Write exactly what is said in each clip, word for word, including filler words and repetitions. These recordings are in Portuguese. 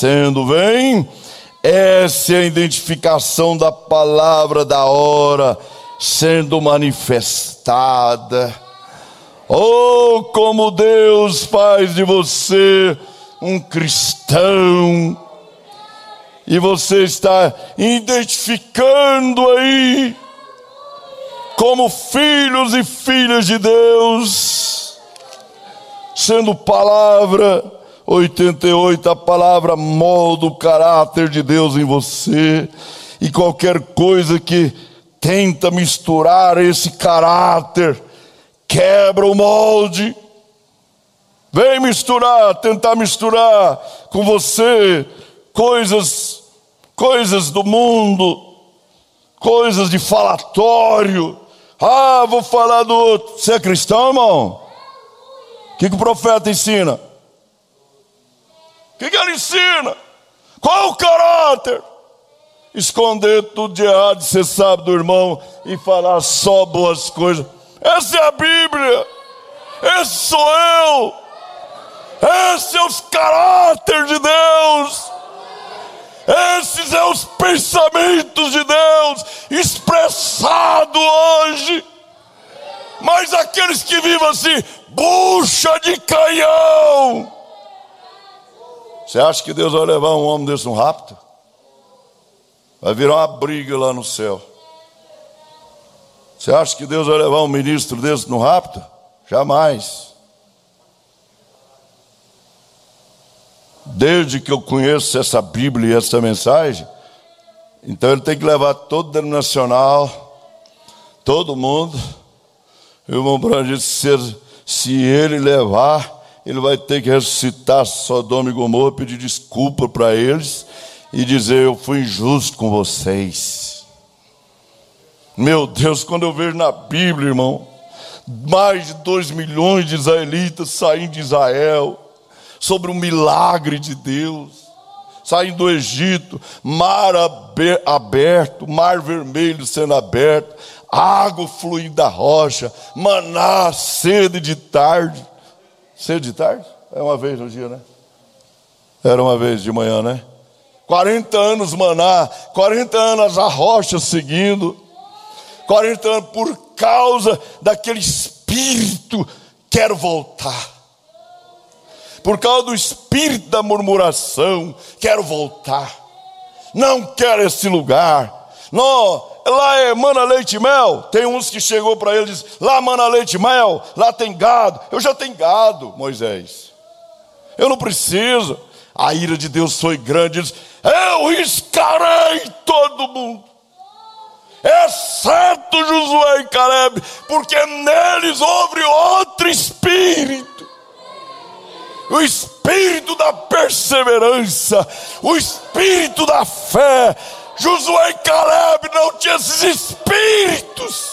descendo, vem. Essa é a identificação da palavra da hora sendo manifestada. Oh, como Deus faz de você um cristão. E você está identificando aí como filhos e filhas de Deus, sendo palavra oitenta e oito, a palavra molda o caráter de Deus em você, e qualquer coisa que tenta misturar esse caráter, quebra o molde. Vem misturar, tentar misturar com você coisas, coisas do mundo, coisas de falatório. Ah, vou falar do outro. Você é cristão, irmão? O que, que o profeta ensina? O que, que ele ensina? Qual o caráter? Esconder tudo de errado, você sabe, do irmão, e falar só boas coisas. Essa é a Bíblia. Esse sou eu. Esse é os caráter de Deus. Esses são os pensamentos de Deus expressado hoje. Mas aqueles que vivem assim, bucha de canhão. Você acha que Deus vai levar um homem desse no rapto? Vai virar uma briga lá no céu. Você acha que Deus vai levar um ministro desse no rapto? Jamais. Desde que eu conheço essa Bíblia e essa mensagem, então ele tem que levar todo denominacional, todo mundo. O irmão Branco disse, se, se ele levar, ele vai ter que ressuscitar Sodoma e Gomorra, pedir desculpa para eles e dizer, eu fui injusto com vocês. Meu Deus, quando eu vejo na Bíblia, irmão, mais de dois milhões de israelitas saindo de Israel, sobre o milagre de Deus, saindo do Egito, mar aberto, mar vermelho sendo aberto, água fluindo da rocha, maná, sede de tarde. Sede de tarde? É uma vez no dia, né? Era uma vez de manhã, né? quarenta anos maná, quarenta anos a rocha seguindo, quarenta anos por causa daquele espírito, quero voltar. Por causa do espírito da murmuração, quero voltar. Não quero esse lugar. Não, lá é mana, leite e mel. Tem uns que chegou para ele e diz, lá mana, leite e mel, lá tem gado. Eu já tenho gado, Moisés. Eu não preciso. A ira de Deus foi grande. Ele disse, eu riscarei todo mundo, exceto Josué e Caleb, porque neles houve outro espírito. O espírito da perseverança, o espírito da fé. Josué e Caleb não tinham esses espíritos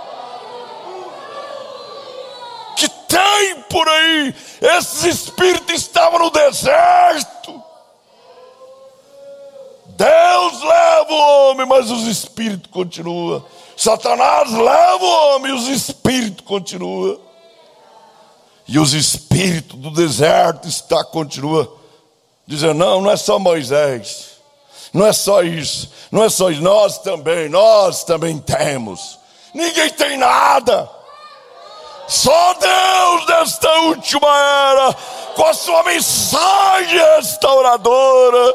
que tem por aí. Esses espíritos estavam no deserto. Deus leva o homem, mas os espíritos continuam. Satanás leva o homem, os espíritos continuam. E os espíritos do deserto está, continua dizendo, não, não é só Moisés, não é só isso, não é só isso, nós também, nós também temos. Ninguém tem nada. Só Deus nesta última era, com a sua mensagem restauradora.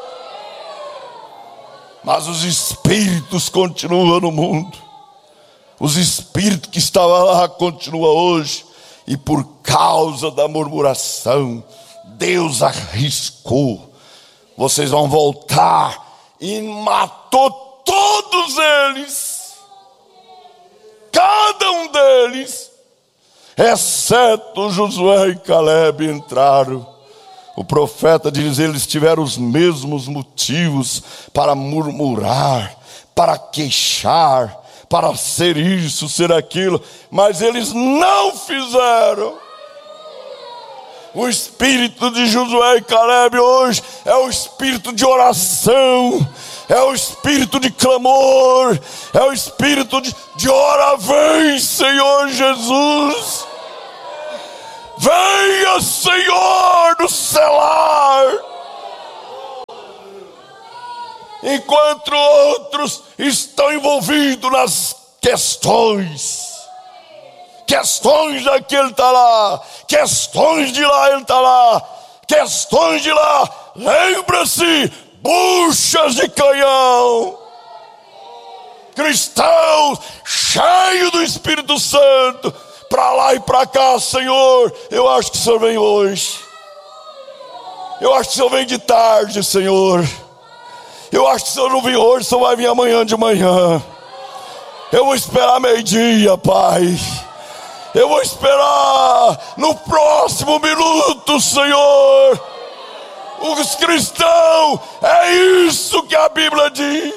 Mas os espíritos continuam no mundo. Os espíritos que estavam lá continuam hoje. E por causa da murmuração, Deus arriscou. Vocês vão voltar. E matou todos eles. Cada um deles. Exceto Josué e Caleb entraram. O profeta diz, eles tiveram os mesmos motivos para murmurar, para queixar, para ser isso, ser aquilo, mas eles não fizeram. O espírito de Josué e Caleb hoje é o espírito de oração, é o espírito de clamor, é o espírito de, de ora, vem Senhor Jesus, venha Senhor do celar, enquanto outros estão envolvidos nas questões. Questões daqui ele está lá, questões de lá ele está lá, questões de lá. Lembra-se, buchas de canhão. Cristãos cheios do Espírito Santo, para lá e para cá. Senhor, eu acho que o Senhor vem hoje. Eu acho que o Senhor vem de tarde, Senhor. Eu acho que o Senhor não vem hoje, o Senhor vai vir amanhã de manhã. Eu vou esperar meio-dia, Pai. Eu vou esperar no próximo minuto, Senhor. Os cristãos, é isso que a Bíblia diz.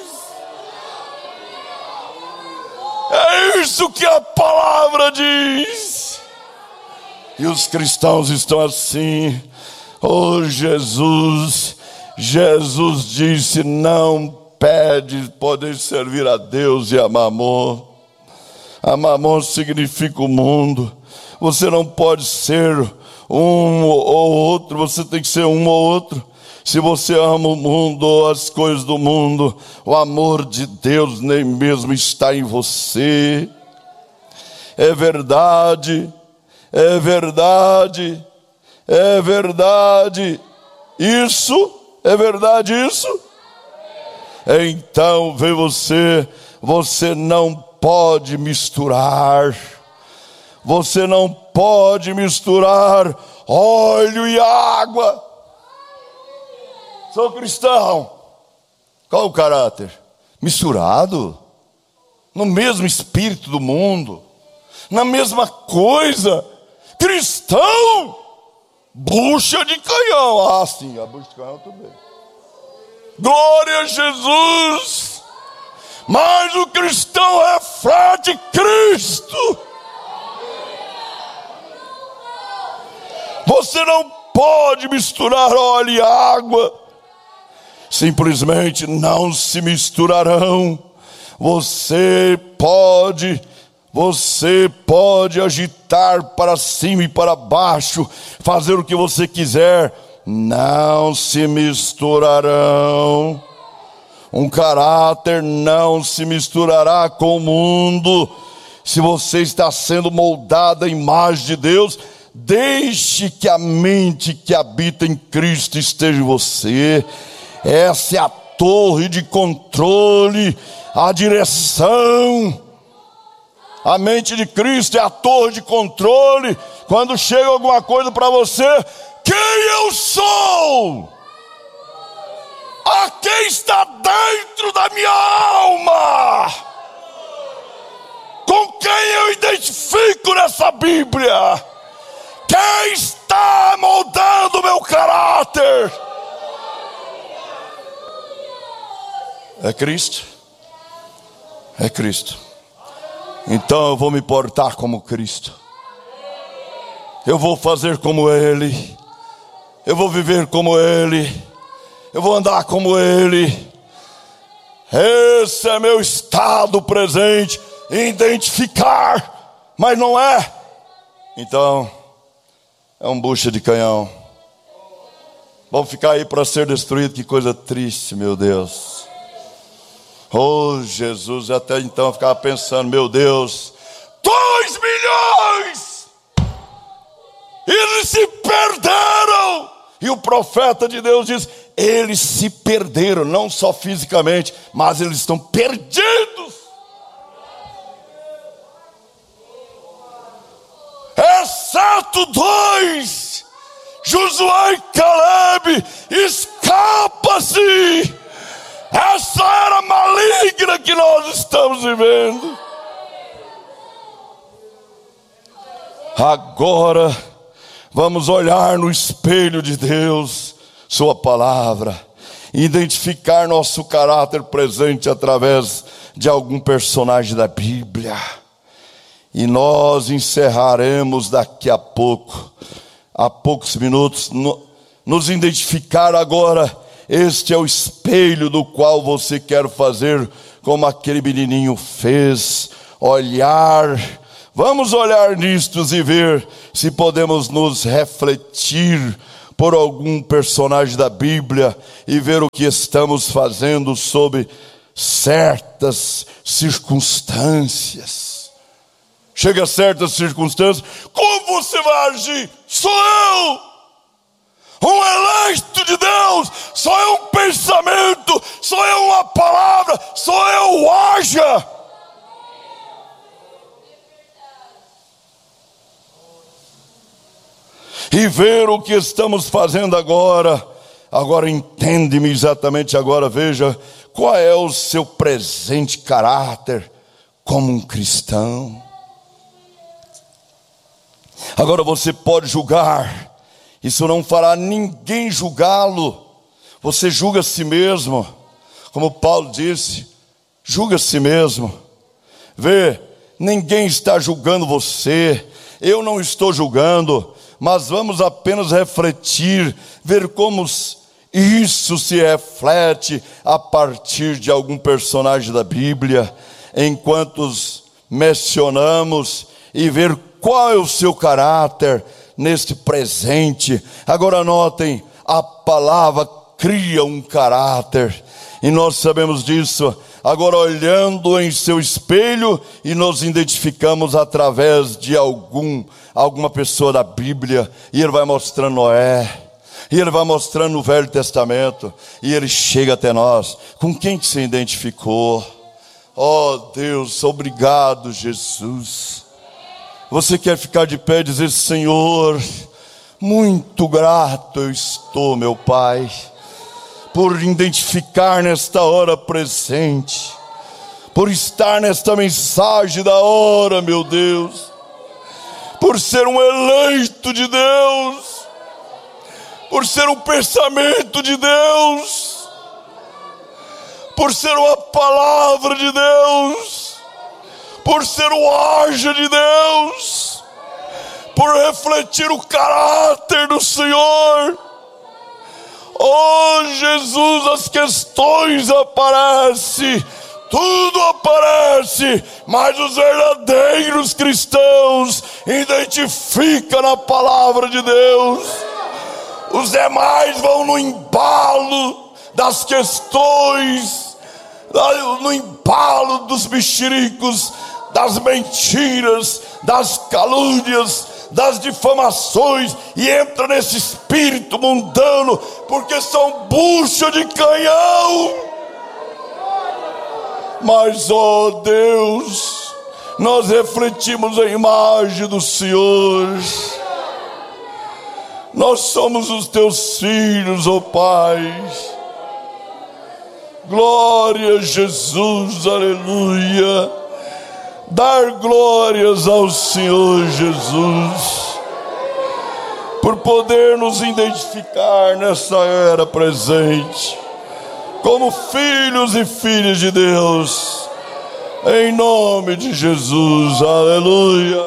É isso que a palavra diz. E os cristãos estão assim. Oh Jesus, Jesus disse: não pede poder servir a Deus e a Mamon. A Mamon significa o mundo. Você não pode ser um ou outro, você tem que ser um ou outro. Se você ama o mundo ou as coisas do mundo, o amor de Deus nem mesmo está em você. É verdade, é verdade, é verdade. Isso, é verdade isso? Então vem você, você não pode misturar, você não pode misturar óleo e água. Sou cristão. Qual o caráter? Misturado no mesmo espírito do mundo, na mesma coisa. Cristão, bucha de canhão. Ah, sim, a bucha de canhão tudo bem. Glória a Jesus. Mas o cristão reflete Cristo. Você não pode misturar óleo e água. Simplesmente não se misturarão. Você pode, você pode agitar para cima e para baixo, fazer o que você quiser, não se misturarão. Um caráter não se misturará com o mundo. Se você está sendo moldado à imagem de Deus, deixe que a mente que habita em Cristo esteja em você. Essa é a torre de controle, a direção. A mente de Cristo é a torre de controle. Quando chega alguma coisa para você, quem eu sou? A quem está dentro da minha alma? Com quem eu identifico nessa Bíblia? Quem está moldando o meu caráter? É Cristo. É Cristo. Então eu vou me portar como Cristo. Eu vou fazer como Ele. Eu vou viver como Ele. Eu vou andar como Ele. Esse é meu estado presente. Identificar, mas não é. Então é um bucha de canhão. Vamos ficar aí para ser destruído. Que coisa triste, meu Deus. Oh Jesus, até então eu ficava pensando: meu Deus, dois milhões, eles se perderam. E o profeta de Deus diz: eles se perderam, não só fisicamente, mas eles estão perdidos. Exceto dois, Josué e Caleb, escapa-se. Essa era maligna que nós estamos vivendo. Agora vamos olhar no espelho de Deus, sua palavra, identificar nosso caráter presente através de algum personagem da Bíblia. E nós encerraremos daqui a pouco, há poucos minutos, no, nos identificar agora. Este é o espelho do qual você quer fazer como aquele menininho fez, olhar. Vamos olhar nistos e ver se podemos nos refletir por algum personagem da Bíblia e ver o que estamos fazendo sob certas circunstâncias. Chega a certas circunstâncias, como você vai agir? Sou eu, um eleito de Deus, sou eu um pensamento, sou eu uma palavra, sou eu o haja. E ver o que estamos fazendo agora. Agora entende-me exatamente agora, veja, qual é o seu presente caráter como um cristão. Agora você pode julgar, isso não fará ninguém julgá-lo. Você julga a si mesmo, como Paulo disse, julga a si mesmo. Vê, ninguém está julgando você, eu não estou julgando, mas vamos apenas refletir, ver como isso se reflete a partir de algum personagem da Bíblia, enquanto os mencionamos, e ver qual é o seu caráter neste presente. Agora notem, a palavra cria um caráter, e nós sabemos disso. Agora olhando em seu espelho, e nos identificamos através de algum, alguma pessoa da Bíblia, e ele vai mostrando Noé, e ele vai mostrando o Velho Testamento, e ele chega até nós. Com quem que se identificou? Oh Deus, obrigado Jesus. Você quer ficar de pé e dizer: Senhor, muito grato eu estou, meu Pai, por identificar nesta hora presente, por estar nesta mensagem da hora, meu Deus, por ser um eleito de Deus, por ser um pensamento de Deus, por ser uma palavra de Deus, por ser o haja de Deus, por refletir o caráter do Senhor. Oh Jesus, as questões aparecem, tudo aparece, mas os verdadeiros cristãos identificam na palavra de Deus. Os demais vão no embalo das questões, no embalo dos mexericos, das mentiras, das calúnias, das difamações, e entra nesse espírito mundano, porque são bucha de canhão. Mas ó Deus, nós refletimos a imagem do Senhor, nós somos os teus filhos, ó Pai. Glória a Jesus, aleluia. Dar glórias ao Senhor Jesus, por poder nos identificar nessa era presente, como filhos e filhas de Deus, em nome de Jesus, aleluia.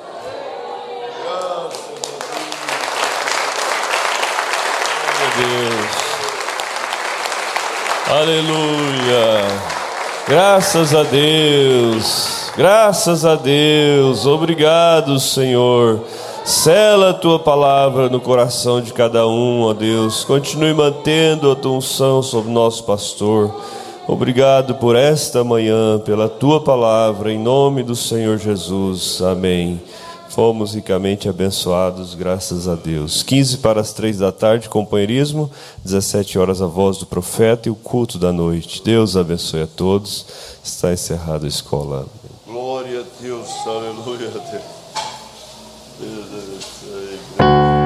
Aleluia, graças a Deus, graças a Deus, obrigado Senhor, sela a Tua palavra no coração de cada um, ó Deus, continue mantendo a Tua unção sobre o nosso pastor. Obrigado por esta manhã, pela Tua palavra, em nome do Senhor Jesus, amém. Fomos ricamente abençoados, graças a Deus. quinze para as três da tarde, companheirismo. dezessete horas, a voz do profeta e o culto da noite. Deus abençoe a todos. Está encerrada a escola. Glória a Deus, aleluia a Deus.